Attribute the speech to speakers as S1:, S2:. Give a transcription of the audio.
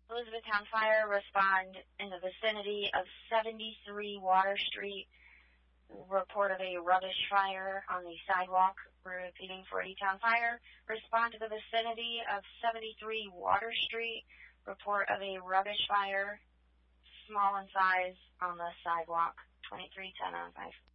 S1: Elizabethtown Fire, respond in the vicinity of 73 Water Street. Report of a rubbish fire on the sidewalk. Repeating for Eatown Fire, respond to the vicinity of 73 Water Street. Report of a rubbish fire, small in size, on the sidewalk. 2310 on 5.